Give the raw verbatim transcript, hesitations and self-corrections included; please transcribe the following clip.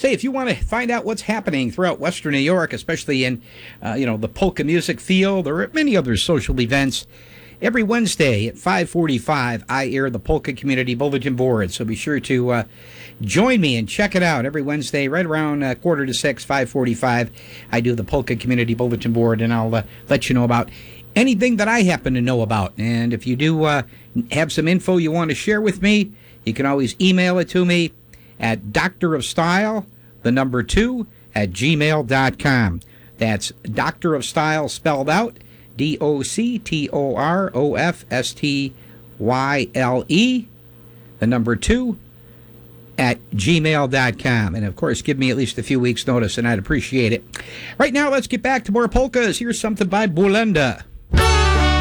Say, if you want to find out what's happening throughout Western New York, especially in, uh, you know, the polka music field or at many other social events, every Wednesday at five forty-five, I air the Polka Community Bulletin Board. So be sure to uh, join me and check it out every Wednesday, right around uh, quarter to six, five forty-five. I do the Polka Community Bulletin Board, and I'll uh, let you know about anything that I happen to know about. And if you do uh, have some info you want to share with me, you can always email it to me at Doctor of Style, the number two, at gmail dot com. That's Doctor of Style spelled out, D O C T O R O F S T Y L E, the number two, at gmail dot com. And, of course, give me at least a few weeks' notice, and I'd appreciate it. Right now, let's get back to more polkas. Here's something by Bulenda.